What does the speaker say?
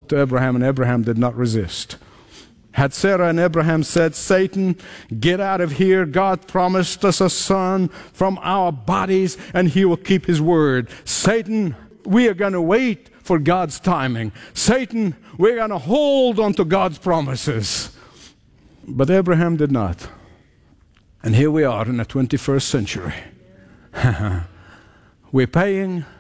to Abraham, and Abraham did not resist. Had Sarah and Abraham said, Satan, get out of here. God promised us a son from our bodies, and he will keep his word. Satan, we are going to wait for God's timing. Satan, we're going to hold on to God's promises. But Abraham did not. And here we are in the 21st century. We're paying